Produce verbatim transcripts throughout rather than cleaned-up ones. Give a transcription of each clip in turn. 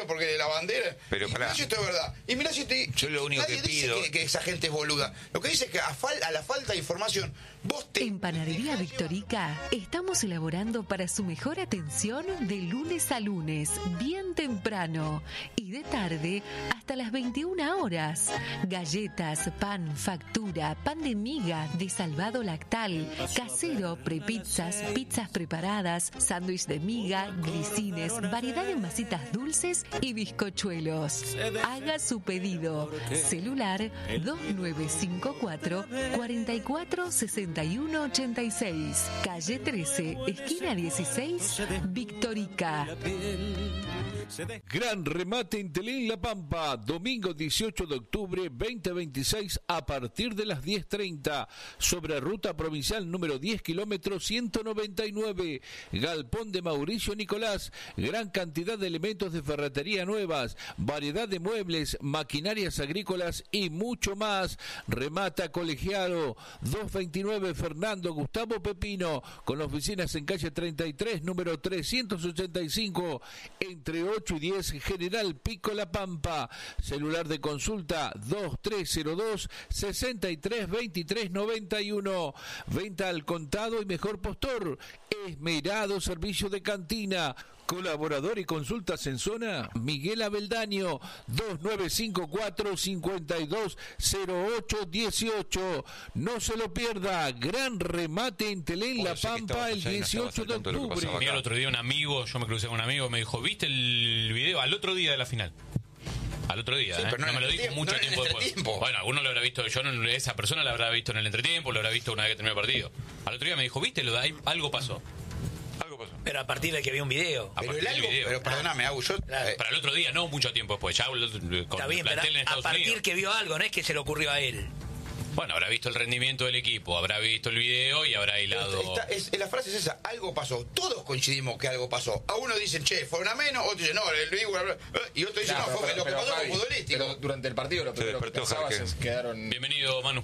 boludo porque la bandera. Pero y pará. mirá si esto es verdad. Y mirá si estoy. Yo lo único nadie que dice pido- que, que esa gente es boluda. Lo que dice es que a, fal, a la falta de información, vos te. En Panadería Victorica estamos elaborando para su mejor atención de lunes a lunes, bien temprano y de tarde hasta las veintiuna horas. Galletas, pan, factura, pan de miga, de salvado lactal, casero, prepizzas, pizzas preparadas, sándwich de miga, grisines, variedad de masitas dulces y bizcochuelos. Haga su pedido. Celular dos nueve cinco cuatro, cuatro cuatro, seis uno ocho seis. Calle trece, esquina dieciséis, Victorica. Gran remate en Telén La Pampa, domingo dieciocho de octubre veinte veintiséis a partir de las diez treinta, sobre ruta provincial número diez kilómetros ciento noventa y nueve, Galpón de Mauricio Nicolás, gran cantidad de elementos de ferretería nuevas, variedad de muebles, maquinarias agrícolas y mucho más. Remata Colegiado, doscientos veintinueve Fernando Gustavo Pepino, con oficinas en calle treinta y tres, número trescientos ochenta y cinco, entre ocho y diez, General Pico La Pampa. Celular de consulta dos tres cero dos, seis tres dos tres nueve uno. Venta al contado y mejor postor. Esmerado servicio de cantina. Colaborador y consultas en zona, Miguel Abeldaño, dos nueve cinco cuatro, cinco dos cero ocho uno ocho. No se lo pierda, gran remate en Telén La Pampa el dieciocho de octubre. Mira, el otro día un amigo, yo me crucé con un amigo, me dijo, ¿viste el video al otro día de la final? Al otro día, Sí, ¿eh? pero no no en me lo el dijo entretiempo, mucho no en el tiempo después. entretiempo. Bueno, alguno lo habrá visto, yo no, esa persona la habrá visto en el entretiempo, lo habrá visto una vez que terminó el partido. Al otro día me dijo, ¿viste? Lo, hay, algo pasó. Algo pasó. Pero a partir de que vi un video. A Pero partir el del algo, video. pero perdóname, Agus, yo. Claro. eh, Para el otro día, no mucho tiempo después, ya con Está bien, el pero plantel en a Estados partir Unidos. que vio algo, no es que se le ocurrió a él. Bueno, habrá visto el rendimiento del equipo, habrá visto el video y habrá hilado. Esta- es, la frase es esa, algo pasó. Todos coincidimos que algo pasó. A uno dicen, che, fue una menos, otro dice, no, el Vigo, bla, bla, bla, y otro dice, Claro, no, fue pero- lo que pero, pasó Javi, fue futbolístico. Pero durante el partido lo Se primero que despertó pensabas Jarque. es quedaron... Bienvenido, Manu.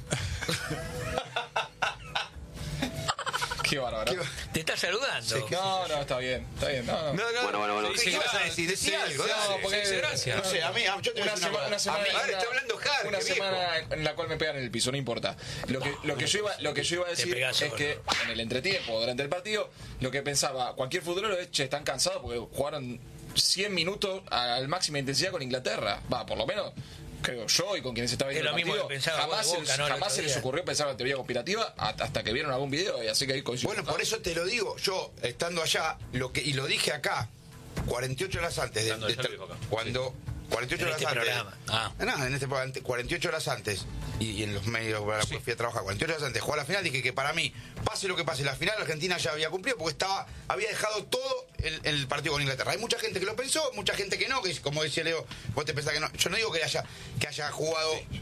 Qué bárbaro. Qué- Te está saludando. No, no, está bien, está bien. No, no. No, no, Bueno, bueno, bueno, ¿qué, ¿qué qué vas a vas? decir? Decí Sí, algo, sí, dale. no, porque- Sí, gracias. No sé, a mí, a- yo te voy a Una decir semana, una una cosa. semana, A mí- Ahora está hablando Jarque, una viejo. semana en la cual me pegan en el piso, no importa. Lo que, lo que yo iba, lo que yo iba a decir pegás es solo. que en el entretiempo, durante el partido, lo que pensaba cualquier futbolero es, che, están cansados porque jugaron cien minutos al máxima intensidad con Inglaterra. Va, por lo menos, creo yo y con quienes estaba viendo Es lo el mismo partido, que pensaba jamás, vos de se, Boca, ¿no? El jamás otro se les día. ocurrió pensar en teoría conspirativa hasta hasta que vieron algún video, y así que ahí coincido. Bueno, por eso te lo digo, yo estando allá, lo que y lo dije acá, cuarenta y ocho horas antes de, Estando de allá ter- lo dijo acá. cuando cuarenta y ocho En horas este antes. programa. Ah. No, en este programa, cuarenta y ocho horas antes y, y en los medios para que fui a trabajar, cuarenta y ocho horas antes de jugar la final, dije que para mí, pase lo que pase, la final Argentina ya había cumplido porque estaba había dejado todo el, el partido con Inglaterra. Hay mucha gente que lo pensó, mucha gente que no, que como decía Leo, vos te pensás que no. Yo no digo que haya que haya jugado eh,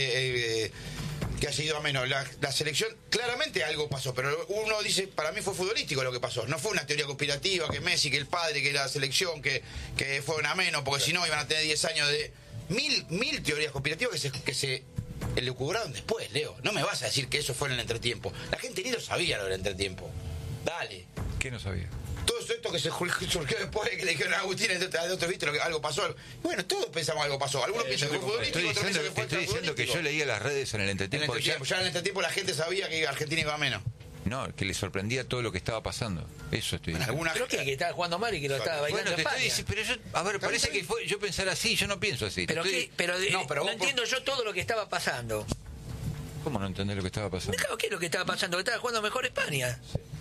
eh, que haya ido a menos. La, la selección, claramente algo pasó, pero uno dice, para mí fue futbolístico lo que pasó. No fue una teoría conspirativa, que Messi, que el padre, que la selección, que, que fueron a menos, porque si no iban a tener diez años de... Mil, mil teorías conspirativas que se, que se elucubraron después, Leo. No me vas a decir que eso fue en el entretiempo. La gente ni lo sabía lo del entretiempo. Dale. ¿Qué no sabía? Todo esto que se surgió después de que le dijeron a Agustín, al otro, viste, lo que algo pasó. Bueno, todos pensamos algo pasó. Algunos Eh, piensan yo que fue te futbolístico, Estoy otros diciendo, piensan que fue estoy diciendo que yo extrafutbolístico. leía las redes en el En el entretiempo. Ya, entretiempo, ya en el entretiempo la gente sabía que Argentina iba a menos. no, que le sorprendía todo lo que estaba pasando. Eso estoy En diciendo. alguna Creo que, que estaba jugando mal y que lo estaba Bueno, bailando te en estoy España. diciendo, pero yo, a ver, parece que fue, yo pensar así, yo no pienso así. Pero, Te estoy- qué, pero, de- No, no, pero vos por- entiendo yo todo lo que estaba pasando. ¿Cómo no entendés lo que estaba pasando? Claro, ¿qué es lo que estaba pasando? Que estaba jugando mejor España.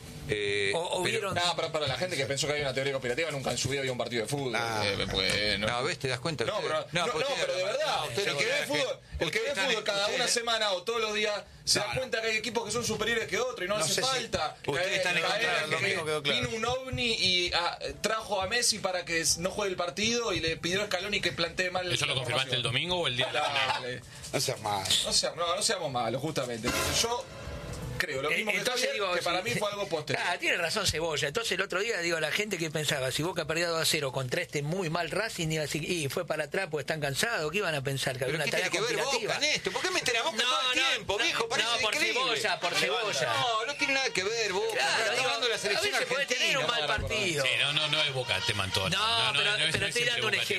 Eh, O, o pero- vieron... No, para, para la gente que pensó que había una teoría conspirativa, nunca en su vida había un partido de fútbol. Ah. eh, porque no, No, ¿ves? ¿Te das cuenta? No, pero, no, no, pues pero de verdad, ustedes- el que ve ustedes- fútbol, el que ve ustedes fútbol están- cada ustedes- una semana o todos los días se No, da no. cuenta que hay equipos que son superiores que otros y no, No hace sé si- falta. Ustedes caer- están en caer contra en del que domingo, quedó claro. Vino un ovni y ah, trajo a Messi para que no juegue el partido y le pidió a Scaloni que plantee mal. ¿Eso lo la confirmaste el formación. domingo o el día de la final? Dale. No seas más. No, sea- no, no seamos malos, justamente. Yo creo lo mismo que está Entonces bien, digo, que para sí, mí fue algo posterior. Ah, tiene razón Cebolla. Entonces el otro día, digo, la gente que pensaba, si Boca perdió dos a cero contra este muy mal Racing, iba a decir, y fue para atrás porque están cansados, ¿qué iban a pensar? Que había ¿Pero una qué tiene tarea que ver conspirativa. Boca en esto? ¿Por qué meter a Boca No, todo el no, tiempo, no, viejo? Parece no, por increíble. Cebolla, por Cebolla. No, no tiene nada que ver, Boca. Claro, Está digo, hablando de la a selección veces puede tener argentina. un mal partido. Sí, no, no, no es Boca Teman todo. No, pero- es- pero no es estoy siempre dando un Boca Teman, ¿eh? ejemplo. Pero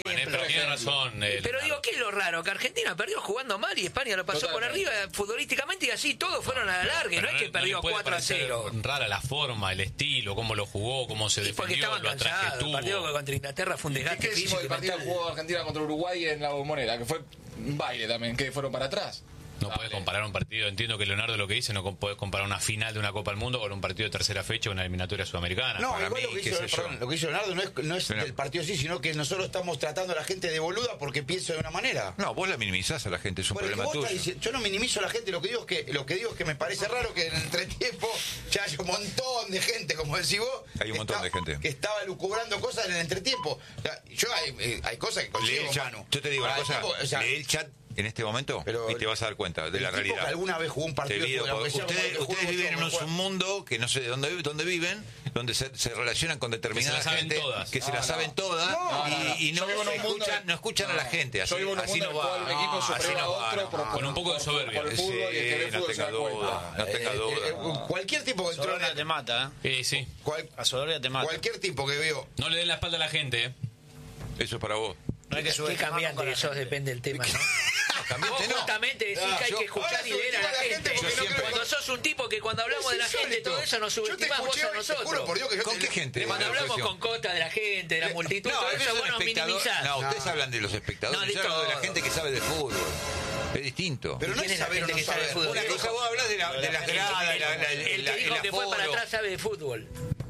tiene razón. eh, Pero digo, Leonardo. ¿qué es lo raro? Que Argentina perdió jugando mal y España lo pasó por Totalmente. arriba futbolísticamente y así todos fueron a la larga. Pero No es que le perdió puede cuatro a parecer cero. Rara la forma, el estilo, cómo lo jugó, cómo se Y porque defendió, estaban lo atraje cansados. El tuvo. partido contra Inglaterra fue un ¿Qué desgaste decimos físico del y partido que mental. jugó Argentina contra Uruguay en la Bombonera? Que fue un baile también, que fueron para atrás. No puedes comparar un partido, entiendo que Leonardo lo que dice, no puedes comparar una final de una Copa del Mundo con un partido de tercera fecha o una eliminatoria sudamericana. No, para igual mí, lo que, qué hizo, sé yo. perdón, lo que hizo Leonardo no es, no es Mira. del partido sí, sino que nosotros estamos tratando a la gente de boluda porque piensa de una manera. No, vos la minimizás a la gente, es un Por el que problema vos tuyo. estás diciendo- yo no minimizo a la gente, lo que digo es que lo que digo es que me parece raro que en el entretiempo ya haya un montón de gente, como decís vos, Hay un que montón está- de gente. que estaba lucubrando cosas en el entretiempo. O sea, yo hay, eh, hay cosas que Lee consigo el con chat. Manu. Yo te digo una Para el cosa, tipo, o sea, lee el chat en este momento Pero y te vas a dar cuenta de el la tipo realidad. que alguna vez jugó un partido Te de digo, fútbol, aunque sea como ustedes, el que ustedes jugamos viven en nosotros, un mundo que no sé de dónde, dónde viven, donde se, se relacionan con determinada Que se la saben gente todas. que se No, la no. saben todas No, y, no, no. y no, Yo vivo en un escuchan, mundo- no escuchan a la gente. Así, Yo vivo en un así mundo no en el va. cual un equipo No, así supera no a va, otro no, por- no, Con un poco de por- soberbia. por el fútbol y el que ve Sí, no fútbol se da tenga cuenta. duda, no tenga eh, duda. eh, cualquier tipo que entró en Soberbia el- te mata, ¿eh? Eh, sí, cual- La soberbia te mata. cualquier tipo que veo no le den la espalda a la gente. eh. Eso es para vos. No hay que Qué subestimar cambiante nunca a que la sos, gente. depende del tema, ¿no? También Vos te no. justamente decís Ah, que hay yo- que escuchar ahora y leer a la subestima a la gente. gente porque no creo que- Cuando sos un tipo que cuando hablamos de la Es gente, insólito. todo eso nos Yo te subestimás vos escuché a hoy, te nosotros. juro por Dios que yo ¿Con te- qué gente? Cuando La hablamos relación. con Cota de la gente, de la multitud, No, todo esos eso son vos nos espectadores. minimizás. No, ustedes No. hablan de los espectadores. No, de Yo hablo de la todo. gente que sabe de fútbol. Es distinto. Pero no ¿Quién es es la saber o gente no que sabe de saber. fútbol? Una El cosa, vos hablas de, la, de las gradas, la, la, la, El la- que dijo el que fue para aforo. atrás sabe de fútbol.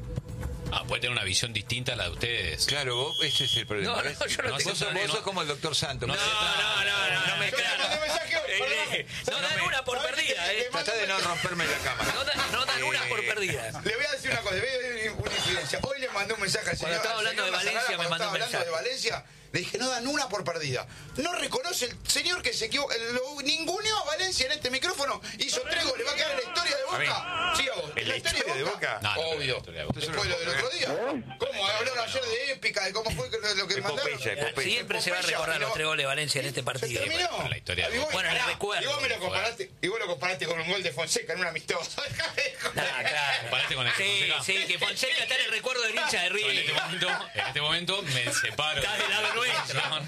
Ah, puede tener una visión distinta a la de ustedes. Claro, vos, ese es el problema. No, no, ¿ves? yo no vos, tengo sos, vos problema. sos como el doctor Santos. No, ¿me no, entendés? No, no, no, no me Yo te claro. mandé mensaje hoy, perdóname. No dan una por ¿Sabés perdida, que eh. te Tratá de no romperme la cámara. No dan, no dan una por perdida. Le voy a decir una cosa, le voy a decir una incidencia. Hoy le mandé un mensaje al señor. Cuando estaba al hablando señor de Valencia, Mazarrala, me cuando mandó un estaba hablando de mensaje. Valencia, le dije, no dan una por perdida. No reconoce el señor que se equivocó. Lo ninguneó a Valencia en este micrófono. Hizo tres goles. ¿Va a quedar en la historia de Boca? Sí, a vos. ¿En la historia de Boca? No, no, Obvio. la historia de Boca. Después lo del otro día. ¿Cómo? Hablaron ayer de épica, de cómo fue lo que mandaron. Epopeya, epopeya. Siempre se va a recordar los tres goles de Valencia en este Se partido. terminó. La historia de Y vos- Boca. Bueno, le pará, recuerdo. Y vos me lo comparaste, y vos lo comparaste con un gol de Fonseca en un amistoso. Nah, claro. Comparaste con el Sí, Fonseca. sí, que Fonseca está en el recuerdo del hincha de Yo en este River. momento, en este momento me separo. Está del lado nuestro.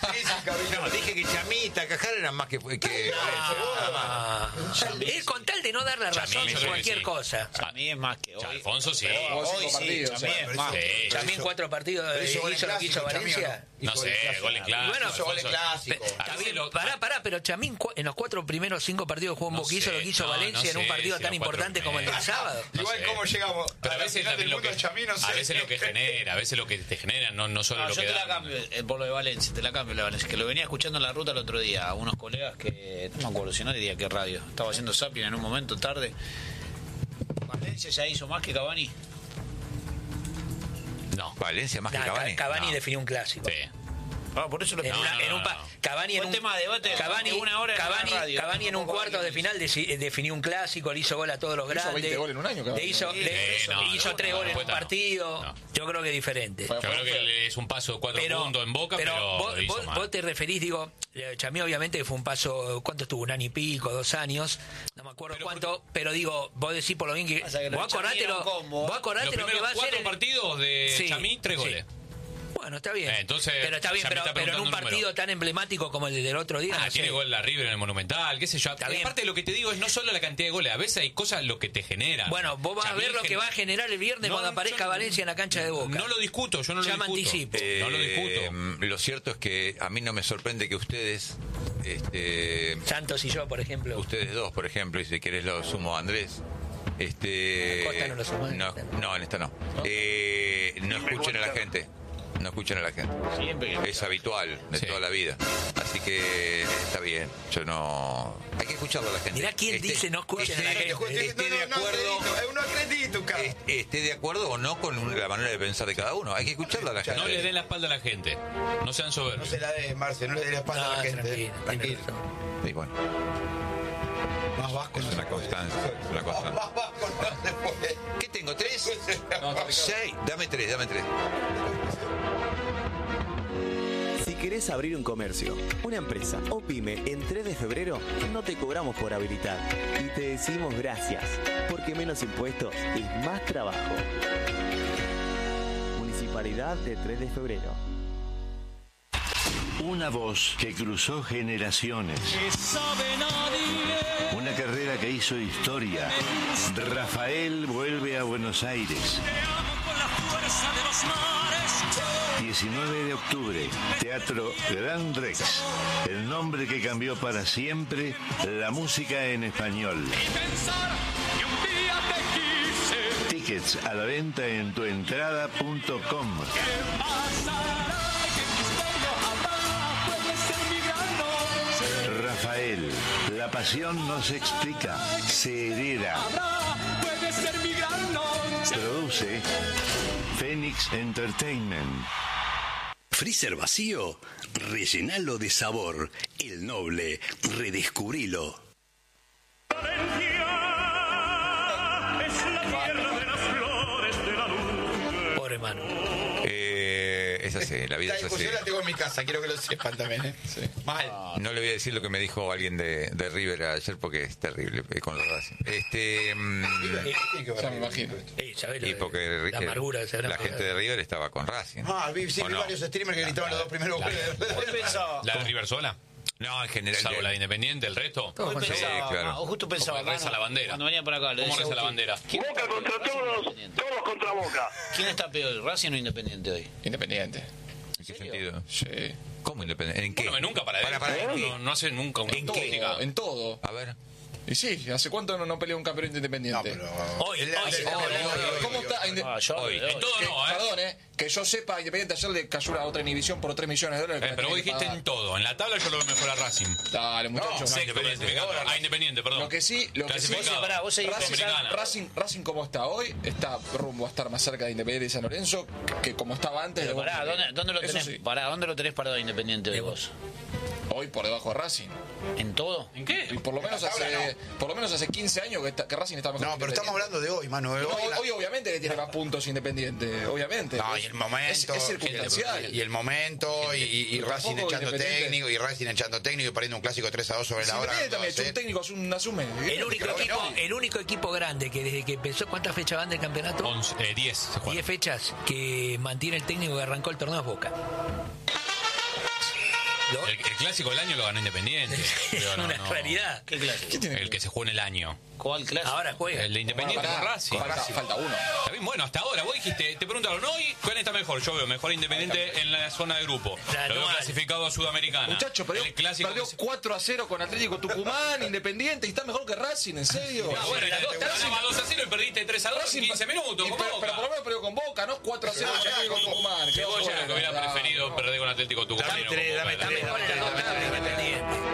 No, dije que Chamita, Cajara eran más que... que nada más. Ah, es con tal de no dar la razón Chamín, yo en creo que cualquier sí. cosa. A mí es más que hoy. Alfonso sí. Vos Hoy cinco sí, partidos, a mí o sea, es más. Sí. También cuatro partidos Pero eh, hizo gol en hizo lo que hizo clásico, Valencia. Chamín, No hizo sé, gol en gol en clásico. clásico. Bueno, hizo gol en Alfonso. clásico. A Está veces bien, lo- pará, pará, pero Chamín cu- en los cuatro primeros cinco partidos jugó un No boca, hizo sé, lo que hizo no, Valencia no en un sé partido si tan los cuatro importante como el del primeros. sábado. No Igual sé. cómo llegamos. Pero a la veces final también del lo mundo que, de Chamín, no sé. a veces lo que genera, a veces lo que te genera, no, no solo No, lo yo que te la da. cambio eh, por lo de Valencia, te la cambio la de Valencia, que lo venía escuchando en la ruta el otro día a unos colegas que, no me acuerdo si no le diría qué radio, estaba haciendo zapping en un momento tarde. Valencia ya hizo más que Cavani. No. Valencia más que Nah, Cavani. Cavani No. definió un clásico. Sí. Ah, por eso lo En, No, una- no, en no, un pa- no. Cavani en Fue un tema de debate Cavani, de una hora en la Cavani, radio. Cavani en un Tampoco cuarto de Valencia. final deci- definió un clásico, le hizo gol a todos los Hizo grandes. veinte goles en un año, Cavani. Le hizo, Sí, le- no, le hizo no, tres no, goles en un no. partido. No. Yo creo que es diferente. Fue- Yo creo que es un paso de cuatro Pero, puntos en Boca, pero, vos, lo hizo vos- mal. vos te referís, digo, eh, Chamí obviamente que fue un paso, ¿cuánto estuvo? Un año y pico, dos años, no me acuerdo Pero cuánto, pero digo, vos decís por lo bien que... Pasa que lo vos de Chamí acordate era lo, un combo. vos Los acordate lo que primeros va a ser... cuatro el- partidos de Sí, Chamí, tres sí. goles. Bueno, está bien. Eh, entonces, pero está bien, ya me pero, está pero en un preguntando un partido número. tan emblemático como el del otro día, Ah, no tiene sé. gol la River en el Monumental, qué sé yo. Está Y bien. aparte lo que te digo es no solo la cantidad de goles, a veces hay cosas lo que te generan. Bueno, vos vas a Chamí ver lo gen- que va a generar el viernes No, cuando no, aparezca yo- Valencia en la cancha de Boca. No lo discuto, yo no Ya lo me discuto. anticipo. No lo discuto. Eh, lo cierto es que a mí no me sorprende que ustedes, este, Santos y yo, por ejemplo. ustedes dos, por ejemplo, y si querés lo sumo a Andrés, este, En Costa no lo sumás, no, ¿no? no, en esta no, Eh, no escuchen a la gente, no escuchen a la gente. Siempre. Es habitual de Sí. toda la vida. Así que está bien. Yo no. Hay que escucharlo a la gente. Mirá quién Esté- dice no escuchen a la esté- gente. Esté de acuerdo. No acredito, cabrón. est- Esté de acuerdo o no con un- la manera de pensar de cada uno. Hay que escucharlo a la gente. No le den la espalda a la gente. No sean No soberbios. se la dé, Marce, no le dé la espalda No, a la gente. tranquilo, Tranquilo. tiene razón. Sí, bueno, Más vasco es no una se puede. constancia. Es una constancia. Más vasco no se puede. ¿Qué tengo? ¿Tres? No, está Seis. Dame tres, dame tres. Si querés abrir un comercio, una empresa o pyme en tres de febrero, no te cobramos por habilitar y te decimos gracias, porque menos impuestos es más trabajo. Municipalidad de tres de febrero. Una voz que cruzó generaciones. Una carrera que hizo historia. Rafael vuelve a Buenos Aires. diecinueve de octubre, Teatro Gran Rex. El nombre que cambió para siempre la música en español. Tickets a la venta en tuentrada punto com. Rafael, la pasión no se explica, se hereda. Produce Phoenix Entertainment. Freezer vacío, rellenalo de sabor. El Noble, redescubrilo. Pobre mano. Eh, es así, la vida es así. Yo la tengo en mi casa, quiero que lo sepan también. ¿eh? Sí. Mal. No le voy a decir lo que me dijo alguien de, de River ayer porque es terrible eh, con los Racing. Este, mm, Ya me imagino. Eh, ¿sabés lo y de- porque la eh, amargura que se habrá la pegado? gente de River estaba con Racing. Ah, vi, sí, ¿O vi no? varios streamers que gritaban los dos primeros goles. ¿La de River sola? No, en general. Salvo la de Independiente, el resto. Todo Hoy con Sí, pensaba, claro. no, justo pensaba, Como reza hermano, la bandera. cuando venía para acá, le ¿Cómo decía reza a la Agustín, bandera? ¿quién Boca está peor, contra Racing o todos, Independiente? todos contra Boca. ¿Quién está peor, Racing o Independiente hoy? Independiente. ¿En qué sentido? Sí. ¿Cómo independiente? ¿En qué? Bueno, nunca para, Para, para, él. ¿en qué? No, no hace nunca una En todo, crítica. en todo. A ver. Y sí, ¿hace cuánto no, no pelea un campeón No, independiente? pero. Hoy, El- hoy el- se está hoy, peleando. hoy, hoy, ¿Cómo hoy, está? hoy. Inde- Ah, yo, Hoy, hoy. en todo que- no, ¿eh? Perdón, ¿eh? Que yo sepa, Independiente ayer le cayó a otra inhibición por tres millones de dólares. Eh, que pero la vos tiene que dijiste en pagar. todo. En la tabla yo lo veo mejor a Racing. Dale, muchachos. No, Sexto, Independiente, clasificado. ahora. Ah, Independiente, perdón. Lo que sí, lo que sí, Clasificado. Pará, vos seguís Racing, Sudamericana. Racing, Racing como está hoy, está rumbo a estar más cerca de Independiente y San Lorenzo que como estaba antes de Pero pará, Boca. ¿dónde, dónde lo Eso tenés? sí, Pará, ¿dónde lo tenés parado Independiente de vos? hoy por debajo de Racing. ¿En todo? ¿En qué? Y por lo menos la tabla hace, por lo menos hace quince años que, está- que Racing está mejor. No, que pero estamos Independiente. hablando de hoy, Manu. No, Hoy, hoy, obviamente que tiene más puntos Independiente, obviamente. No, Es- y el momento. Es, es circunstancial. Y el momento, y, y, y Pero Racing tampoco echando Independiente. técnico, y Racing echando técnico y poniendo un clásico tres a dos sobre Si la hora. Independiente también ganando echó un a técnico, asume, asume. El único, Pero equipo, bueno. el único equipo grande que desde que empezó, ¿cuántas fechas van del campeonato? once, eh, diez se juega. diez fechas que mantiene el técnico que arrancó el torneo es Boca. ¿No? El, el clásico del año lo ganó Independiente. Es Digo, no, una no. realidad. ¿Qué clásico? El que se jugó en el año. ¿Cuál clásico? Ahora juega. El de Independiente Bueno, con pará, Racing. falta, falta uno. Está bien, bueno, hasta ahora vos dijiste, te preguntaron hoy, ¿cuál está mejor? Yo veo mejor Independiente en la zona de grupo. La Lo veo anual. clasificado a Sudamericana. Muchacho, perdió, el clásico perdió que se- cuatro a cero con Atlético Tucumán, Independiente, y está mejor que Racing, ¿en serio? Ah, bueno, y las dos te ganabas dos a cero y perdiste tres a dos en quince minutos. y con pero, Boca. pero por lo menos perdió con Boca, ¿no? cuatro a cero con Atlético Tucumán. Que vos ya que hubiera preferido perder con Atlético Tucumán. Dame no tres, con dame Boca. tres, Mejor en la dos tabla Independiente.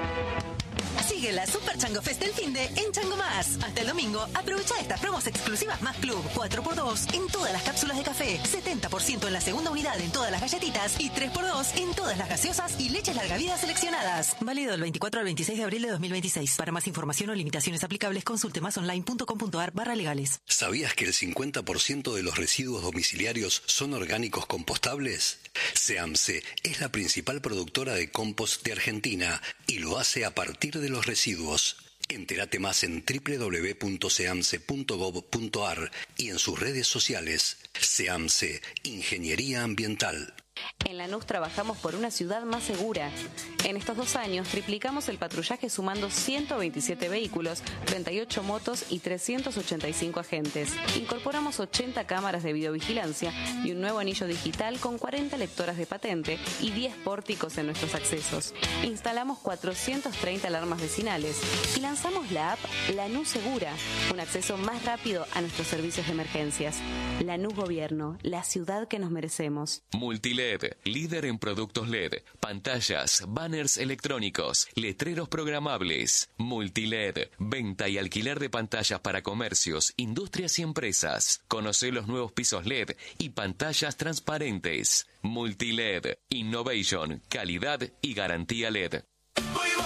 Sigue la Super Chango Fest del finde en Chango Más. Hasta el domingo, aprovecha estas promos exclusivas más club. cuatro por dos en todas las cápsulas de café. setenta por ciento en la segunda unidad en todas las galletitas. Y tres por dos en todas las gaseosas y leches largavidas seleccionadas. Válido del veinticuatro al veintiséis de abril de dos mil veintiséis. Para más información o limitaciones aplicables, consulte masonline.com.ar barra legales. ¿Sabías que el cincuenta por ciento de los residuos domiciliarios son orgánicos compostables? SEAMSE es la principal productora de compost de Argentina y lo hace a partir de los residuos. Entérate más en doble u doble u doble u punto seamse punto gob punto ar y en sus redes sociales. SEAMSE, Ingeniería Ambiental. En Lanús trabajamos por una ciudad más segura. En estos dos años triplicamos el patrullaje sumando ciento veintisiete vehículos, treinta y ocho motos y trescientos ochenta y cinco agentes. Incorporamos ochenta cámaras de videovigilancia y un nuevo anillo digital con cuarenta lectoras de patente y diez pórticos en nuestros accesos. Instalamos cuatrocientas treinta alarmas vecinales y lanzamos la app Lanús Segura, un acceso más rápido a nuestros servicios de emergencias. Lanús Gobierno, la ciudad que nos merecemos. Multiled, líder en productos L E D, pantallas, banners electrónicos, letreros programables. Multiled, venta y alquiler de pantallas para comercios, industrias y empresas. Conoce los nuevos pisos L E D y pantallas transparentes. Multiled, innovation, calidad y garantía L E D.